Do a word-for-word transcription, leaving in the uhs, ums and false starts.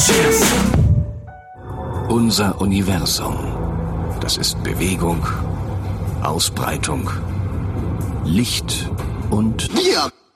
Cheers! Unser Universum. Das ist Bewegung, Ausbreitung, Licht und Bier!